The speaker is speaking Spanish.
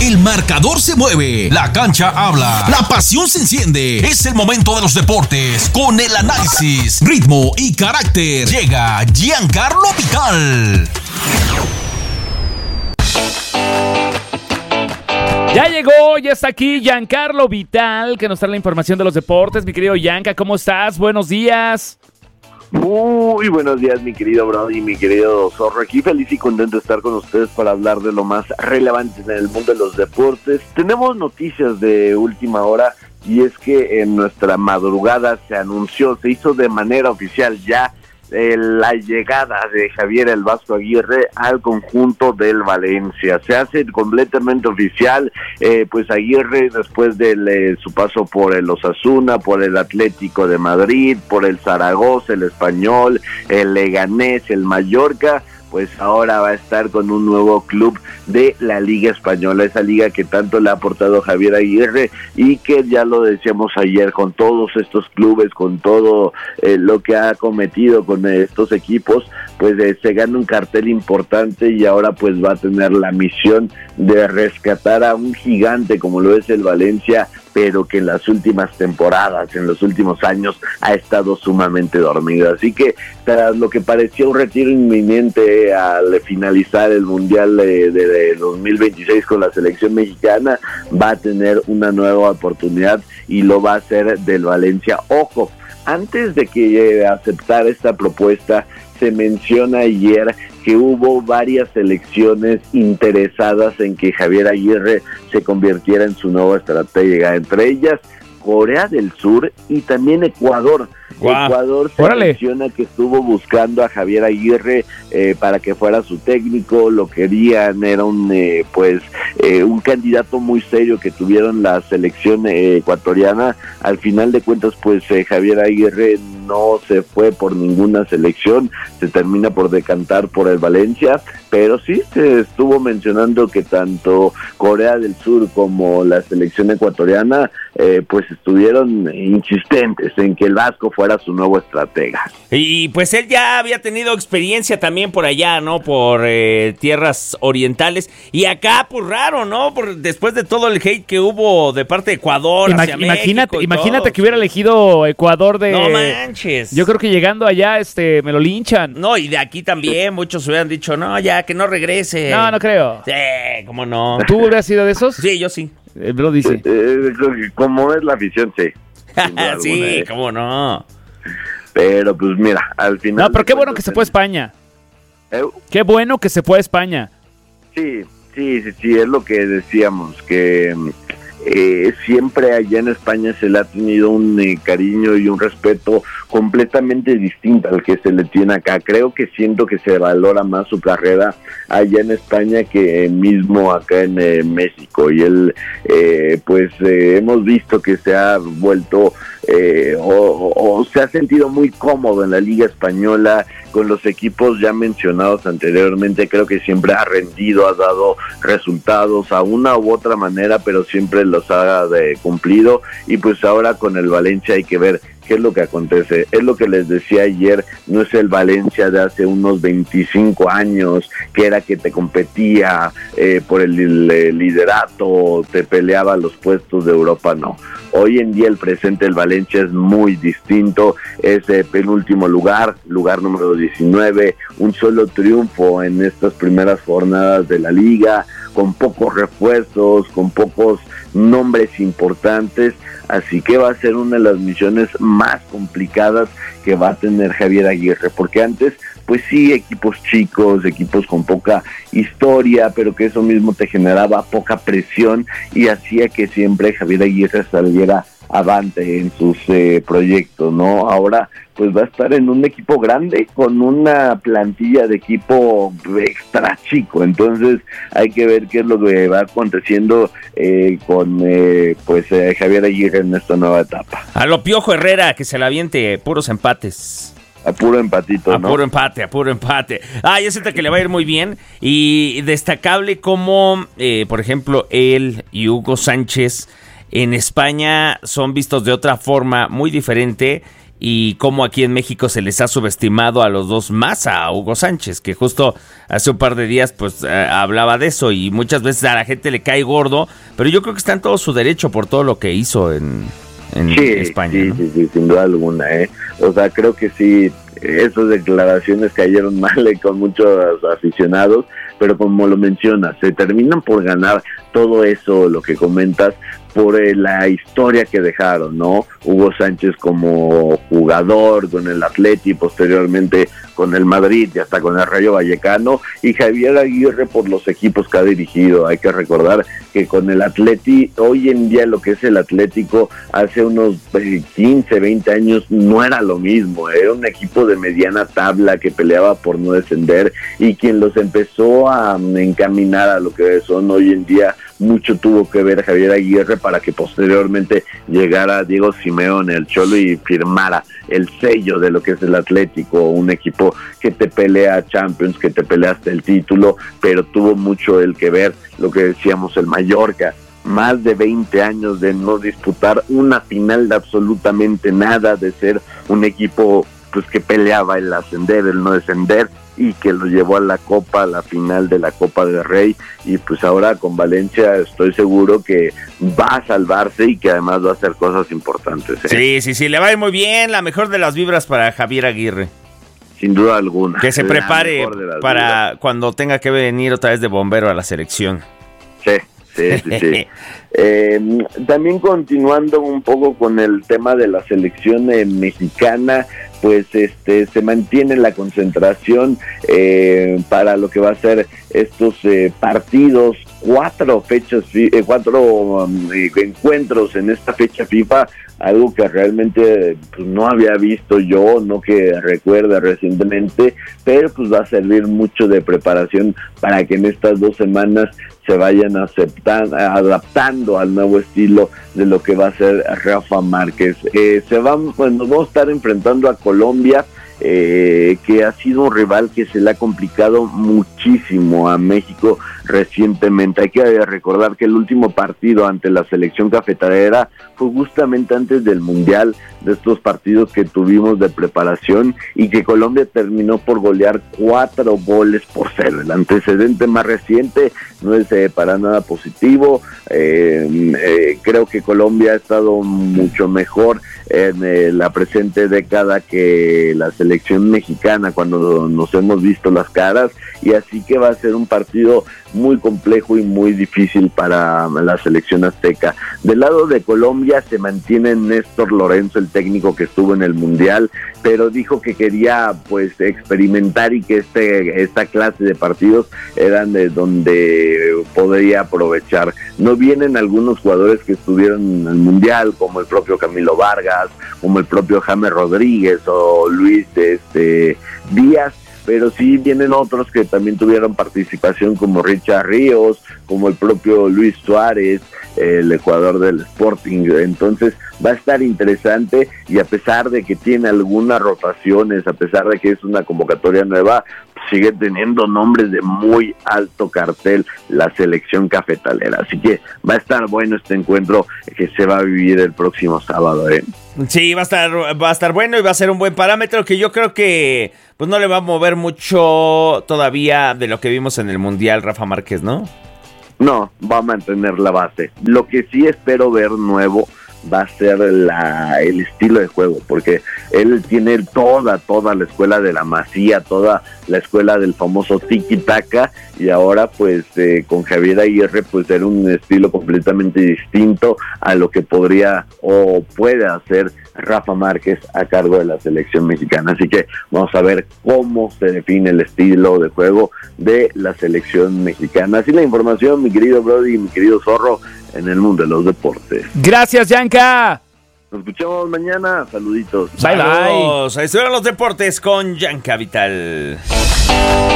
El marcador se mueve, la cancha habla, la pasión se enciende. Es el momento de los deportes con el análisis, ritmo y carácter. Llega Giancarlo Vital. Ya llegó, ya está aquí Giancarlo Vital, que nos trae la información de los deportes. Mi querido Gianca, ¿cómo estás? Buenos días. Muy buenos días, mi querido Brody, mi querido Zorro. Aquí feliz y contento de estar con ustedes para hablar de lo más relevante en el mundo de los deportes. Tenemos noticias de última hora y es que en nuestra madrugada se hizo de manera oficial ya la llegada de Javier El Vasco Aguirre al conjunto del Valencia. Se hace completamente oficial, pues Aguirre, después de su paso por el Osasuna, por el Atlético de Madrid, por el Zaragoza, el Español, el Leganés, el Mallorca, pues ahora va a estar con un nuevo club de la Liga Española, esa liga que tanto le ha aportado Javier Aguirre y que ya lo decíamos ayer, con todos estos clubes, con todo lo que ha cometido con estos equipos, pues se gana un cartel importante y ahora pues va a tener la misión de rescatar a un gigante como lo es el Valencia, pero que en las últimas temporadas, en los últimos años, ha estado sumamente dormido. Así que tras lo que parecía un retiro inminente al finalizar el Mundial de 2026 con la selección mexicana, va a tener una nueva oportunidad y lo va a hacer del Valencia. Ojo, antes de que aceptara esta propuesta, se menciona ayer que hubo varias selecciones interesadas en que Javier Aguirre se convirtiera en su nueva estratega, entre ellas Corea del Sur y también Ecuador. Wow. Ecuador se menciona que estuvo buscando a Javier Aguirre para que fuera su técnico, lo querían, era un candidato muy serio que tuvieron la selección ecuatoriana. Al final de cuentas, pues Javier Aguirre no se fue por ninguna selección, se termina por decantar por el Valencia, pero sí se estuvo mencionando que tanto Corea del Sur como la selección ecuatoriana pues estuvieron insistentes en que el Vasco fuera su nuevo estratega. Y pues él ya había tenido experiencia también por allá, ¿no? Por tierras orientales. Y acá, pues raro, ¿no? Después de todo el hate que hubo de parte de Ecuador hacia México. Imagínate que hubiera elegido Ecuador de... No manches. Yo creo que llegando allá me lo linchan. No, y de aquí también muchos hubieran dicho, no, ya, que no regrese. No creo. Sí, ¿cómo no? ¿Tú hubieras sido de esos? Sí, yo sí. Bro dice. Como es la afición, sí. Sí, cómo no. Pero pues mira, al final... No, pero qué bueno que se fue a España. Qué bueno que se fue a España. Sí, es lo que decíamos, que siempre allá en España se le ha tenido un cariño y un respeto completamente distinto al que se le tiene acá. Siento que se valora más su carrera allá en España que mismo acá en México, y él hemos visto que se ha vuelto o se ha sentido muy cómodo en la Liga Española con los equipos ya mencionados anteriormente. Creo que siempre ha rendido, ha dado resultados a una u otra manera, pero siempre los ha cumplido, y pues ahora con el Valencia hay que ver qué es lo que acontece. Es lo que les decía ayer, no es el Valencia de hace unos 25 años, que era que te competía por el liderato, te peleaba los puestos de Europa, no. Hoy en día el presente del Valencia es muy distinto, es penúltimo lugar número 19, un solo triunfo en estas primeras jornadas de la liga, con pocos refuerzos, con pocos nombres importantes, así que va a ser una de las misiones más complicadas que va a tener Javier Aguirre, porque antes, pues sí, equipos chicos, equipos con poca historia, pero que eso mismo te generaba poca presión y hacía que siempre Javier Aguirre saliera avante en sus proyectos, ¿no? Ahora pues va a estar en un equipo grande con una plantilla de equipo extra chico, entonces hay que ver qué es lo que va aconteciendo con Javier Aguirre en esta nueva etapa. A lo Piojo Herrera, que se la aviente puros empates. A puro empatito, ¿no? A puro empate. Ya siento que le va a ir muy bien. Y destacable como, por ejemplo, él y Hugo Sánchez en España son vistos de otra forma muy diferente. y cómo aquí en México se les ha subestimado a los dos, más a Hugo Sánchez, que justo hace un par de días pues hablaba de eso, y muchas veces a la gente le cae gordo, pero yo creo que está en todo su derecho por todo lo que hizo en España. Sí, ¿no? sí, sin duda alguna, O sea, creo que sí, esas declaraciones cayeron mal con muchos aficionados, pero como lo mencionas, se terminan por ganar todo eso, lo que comentas, por la historia que dejaron, ¿no? Hugo Sánchez como jugador con el Atleti, posteriormente con el Madrid y hasta con el Rayo Vallecano, y Javier Aguirre por los equipos que ha dirigido. Hay que recordar que con el Atleti, hoy en día lo que es el Atlético, hace unos 15, 20 años no era lo mismo, era un equipo de mediana tabla que peleaba por no descender, y quien los empezó a encaminar a lo que son hoy en día, mucho tuvo que ver Javier Aguirre para que posteriormente llegara Diego Simeone, el Cholo, y firmara el sello de lo que es el Atlético, un equipo que te pelea Champions, que te pelea hasta el título, pero tuvo mucho el que ver lo que decíamos, el Mallorca, más de 20 años de no disputar una final de absolutamente nada, de ser un equipo pues que peleaba el ascender, el no descender, y que lo llevó a la Copa, a la final de la Copa del Rey, y pues ahora con Valencia estoy seguro que va a salvarse y que además va a hacer cosas importantes. Sí, le va a ir muy bien, la mejor de las vibras para Javier Aguirre. Sin duda alguna. Que se prepare para cuando tenga que venir otra vez de bombero a la selección. Sí. También continuando un poco con el tema de la selección mexicana, pues se mantiene la concentración para lo que va a ser estos partidos, 4 encuentros en esta fecha FIFA, algo que realmente pues, no había visto yo, no que recuerde recientemente, pero pues va a servir mucho de preparación para que en estas 2 semanas se vayan adaptando al nuevo estilo de lo que va a ser Rafa Márquez. Nos vamos a estar enfrentando a Colombia, que ha sido un rival que se le ha complicado muchísimo a México recientemente. Hay que recordar que el último partido ante la selección cafetalera fue justamente antes del Mundial, de estos partidos que tuvimos de preparación, y que Colombia terminó por golear 4-0. El antecedente más reciente no es para nada positivo. Creo que Colombia ha estado mucho mejor en la presente década que la selección mexicana cuando nos hemos visto las caras, y así que va a ser un partido muy complejo y muy difícil para la selección azteca. Del lado de Colombia se mantiene Néstor Lorenzo, el técnico que estuvo en el Mundial, pero dijo que quería pues experimentar, y que esta clase de partidos eran de donde podría aprovechar. No vienen algunos jugadores que estuvieron en el Mundial, como el propio Camilo Vargas, como el propio James Rodríguez o Luis Díaz, pero sí vienen otros que también tuvieron participación, como Richard Ríos, como el propio Luis Suárez, el jugador del Sporting. Entonces va a estar interesante, y a pesar de que tiene algunas rotaciones, a pesar de que es una convocatoria nueva, sigue teniendo nombres de muy alto cartel la selección cafetalera. Así que va a estar bueno este encuentro que se va a vivir el próximo sábado. Sí, va a estar bueno, y va a ser un buen parámetro que yo creo que pues no le va a mover mucho todavía de lo que vimos en el Mundial Rafa Márquez, ¿no? No, va a mantener la base. Lo que sí espero ver nuevo va a ser el estilo de juego, porque él tiene toda la escuela de la Masía, toda la escuela del famoso tiki-taka, y ahora pues con Javier Aguirre pues era un estilo completamente distinto a lo que podría o puede hacer Rafa Márquez a cargo de la selección mexicana. Así que vamos a ver cómo se define el estilo de juego de la selección mexicana. Así la información, mi querido Brody y mi querido Zorro, en el mundo de los deportes. Gracias, Yanka. Nos escuchamos mañana. Saluditos. Bye. Ahí estuvieron los deportes con Yanka Vital.